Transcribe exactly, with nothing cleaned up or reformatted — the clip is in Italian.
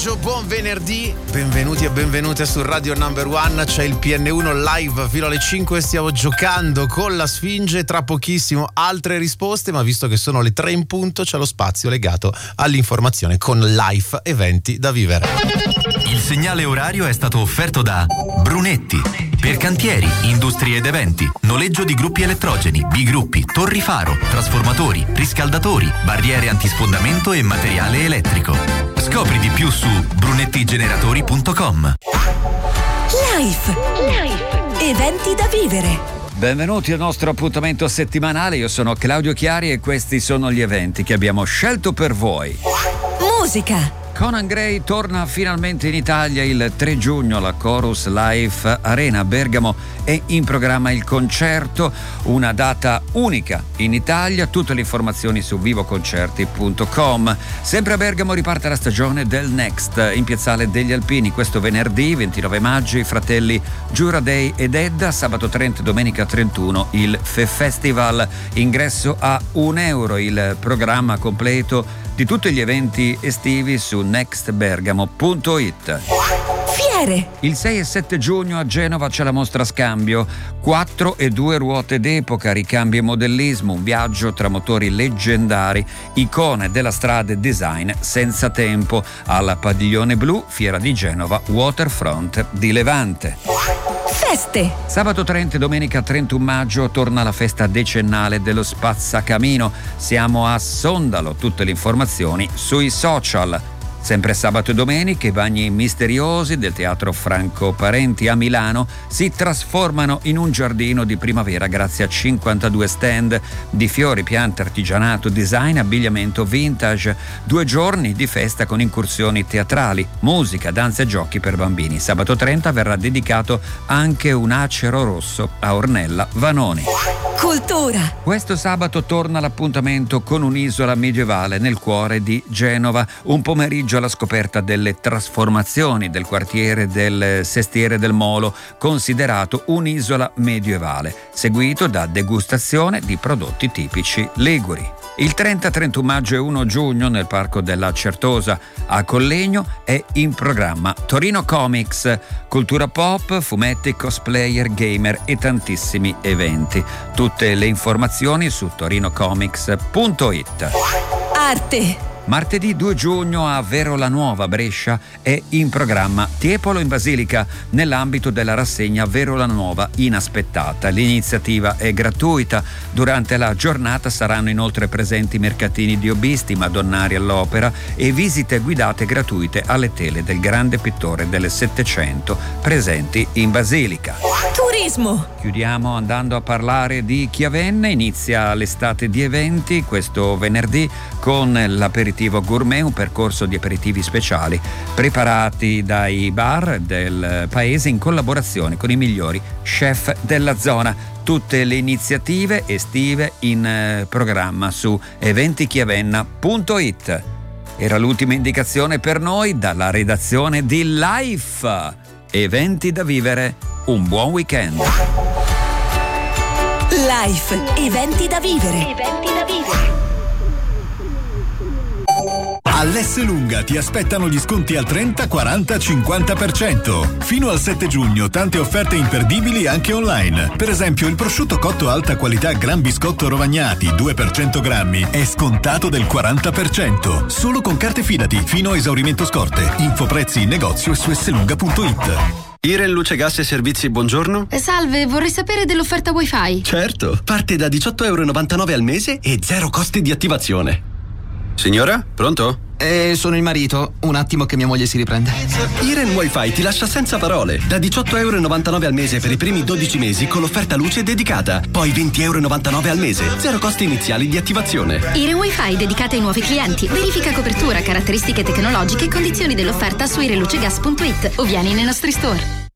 pomeriggio, buon venerdì, benvenuti e benvenute su Radio Number One. C'è il P N uno live fino alle cinque, stiamo giocando con la Sfinge, tra pochissimo altre risposte, ma visto che sono le tre in punto c'è lo spazio legato all'informazione con Life, eventi da vivere. Il segnale orario è stato offerto da Brunetti, per cantieri, industrie ed eventi, noleggio di gruppi elettrogeni, bigruppi, torri faro, trasformatori, riscaldatori, barriere antisfondamento e materiale elettrico. Scopri di più su brunettigeneratori punto com. Life, Life, eventi da vivere. Benvenuti al nostro appuntamento settimanale, io sono Claudio Chiari e questi sono gli eventi che abbiamo scelto per voi. Musica. Conan Gray torna finalmente in Italia il tre giugno alla Chorus Life Arena a Bergamo. È in programma il concerto, una data unica in Italia. Tutte le informazioni su vivoconcerti punto com. Sempre a Bergamo riparte la stagione del Next in Piazzale degli Alpini questo venerdì ventinove maggio. I fratelli Giuradei ed Edda, sabato trenta e domenica trentuno il Fe Festival. Ingresso a un euro. Il programma completo di tutti gli eventi estivi su next bergamo punto it. Fiere. Il sei e sette giugno a Genova c'è la mostra Scambio, quattro e due ruote d'epoca, ricambio e modellismo, un viaggio tra motori leggendari, icone della strada e design senza tempo. Al Padiglione Blu, Fiera di Genova, Waterfront di Levante. Feste. Sabato trenta e domenica trentuno maggio torna la festa decennale dello Spazzacamino. Siamo a Sondalo, tutte le informazioni sui social. Sempre sabato e domenica i bagni misteriosi del Teatro Franco Parenti a Milano si trasformano in un giardino di primavera grazie a cinquantadue stand di fiori, piante, artigianato, design, abbigliamento vintage. Due giorni di festa con incursioni teatrali, musica, danza e giochi per bambini. Sabato trenta verrà dedicato anche un acero rosso a Ornella Vanoni. Cultura. Questo sabato torna l'appuntamento con un'isola medievale nel cuore di Genova. Un pomeriggio alla scoperta delle trasformazioni del quartiere del Sestiere del Molo, considerato un'isola medievale, seguito da degustazione di prodotti tipici liguri. Il trenta, trentuno maggio e primo giugno nel Parco della Certosa a Collegno è in programma Torino Comics, cultura pop, fumetti, cosplayer, gamer e tantissimi eventi. Tutte le informazioni su torinocomics punto it. Arte. Martedì due giugno a Verola Nuova, Brescia, è in programma Tiepolo in Basilica nell'ambito della rassegna Verola Nuova Inaspettata. L'iniziativa è gratuita. Durante la giornata saranno inoltre presenti mercatini di hobbisti, madonnari all'opera e visite guidate gratuite alle tele del grande pittore del Settecento presenti in Basilica. Turismo. Chiudiamo andando a parlare di Chiavenna. Inizia l'estate di eventi questo venerdì con l'aperitivo gourmet, un percorso di aperitivi speciali preparati dai bar del paese in collaborazione con i migliori chef della zona. Tutte le iniziative estive in programma su eventichiavenna punto it. Era l'ultima indicazione per noi dalla redazione di Life. Eventi da vivere, un buon weekend. Life, eventi da vivere. Eventi da vivere. All'Esselunga ti aspettano gli sconti al trenta, quaranta, cinquanta per cento. Fino al sette giugno tante offerte imperdibili anche online. Per esempio il prosciutto cotto alta qualità Gran Biscotto Rovagnati due per cento grammi è scontato del quaranta per cento. Solo con carte Fidati fino a esaurimento scorte. Info prezzi in negozio e su esselunga punto it. Iren Luce Gas e Servizi, buongiorno. Eh, salve, vorrei sapere dell'offerta wifi. Certo, parte da diciotto euro e novantanove al mese e zero costi di attivazione. Signora, pronto? Eh, sono il marito, un attimo che mia moglie si riprende. Iren Wi-Fi ti lascia senza parole. Da diciotto euro e novantanove al mese per i primi dodici mesi con l'offerta luce dedicata. Poi venti euro e novantanove al mese, zero costi iniziali di attivazione. Iren Wi-Fi dedicata ai nuovi clienti. Verifica copertura, caratteristiche tecnologiche e condizioni dell'offerta su irenlucegas punto it o vieni nei nostri store.